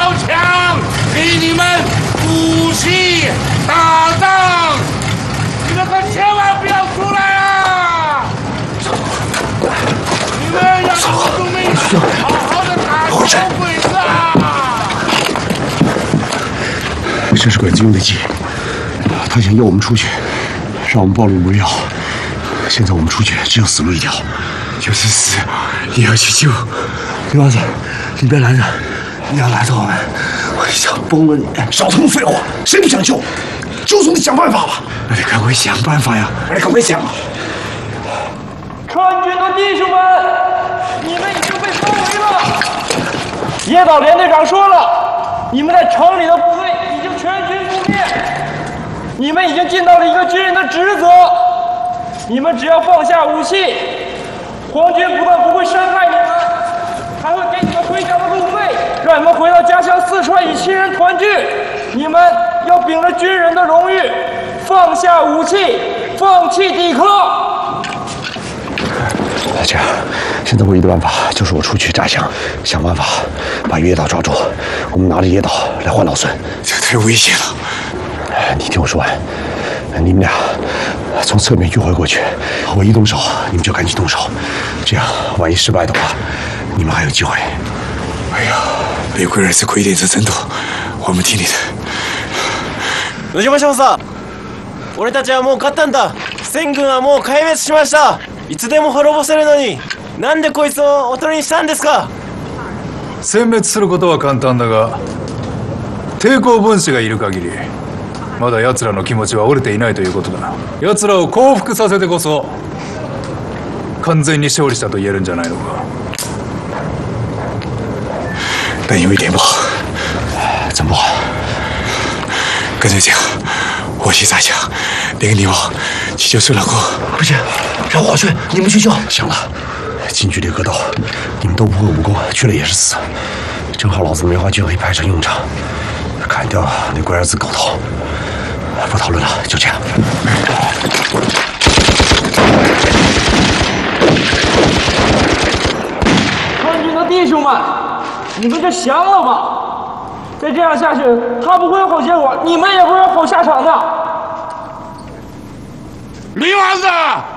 标枪，给你们武器打仗，你们可千万不要出来啊！你们要守住命，好好的打小鬼子啊！ 这是鬼子用的计，他想诱我们出去，让我们暴露无料。现在我们出去只有死路一条， 就是死也要去救。 刘娃子，你别拦着，你要拦着我们，我想崩了你！少他妈废话，谁不想救？就总得想办法吧。 那得赶快想办法呀！ 那得赶快想啊！ 川军的弟兄们，你们已经被包围了。野岛连队长说了，你们在城里的部队已经全军覆灭，你们已经尽到了一个军人的职责。你们只要放下武器，皇军不但不会伤害你们，还会给你们回缴的路费，让你们回到家乡四川与亲人团聚。你们要秉着军人的荣誉，放下武器，放弃抵抗。 这样，现在唯一的办法就是我出去扎枪，想办法把野岛抓住。我们拿着野岛来换老孙。 这太危险了。 你听我说完，你们俩从侧面迂回过去，我一动手，你们就赶紧动手。这样，万一失败的话，你们还有机会。 哎呀，美国人是鬼点子真多，我们听你的。 野島少佐、俺たちはもう勝ったんだ。千軍はもう壊滅しました。いつでも滅ぼせるのに、なんでこいつをおとりにしたんですか。 殲滅することは簡単だが、抵抗分子がいる限りまだ奴らの気持ちは折れていないということだ。奴らを降伏させてこそ完全に勝利したと言えるんじゃないのか。 但有一点不好。 怎么不好？ 跟着讲，我去扎枪，领你们去救孙老公。 不行，让我去，你们去救。行了，近距离格斗，你们都不会武功，去了也是死。正好老子梅花剑可以派上用场，砍掉那龟儿子狗头。不讨论了，就这样。 川军的弟兄们，你们这降了吧！再这样下去，他不会有好结果，你们也不会有好下场的。 李娃子，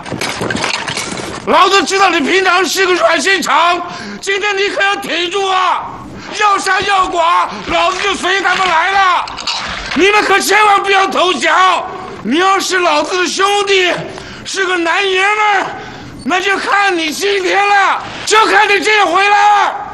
老子知道你平常是个软心肠，今天你可要挺住啊！要杀要剐，老子就随他们来了。你们可千万不要投降！你要是老子的兄弟，是个男爷们儿，那就看你今天了，就看你这回了。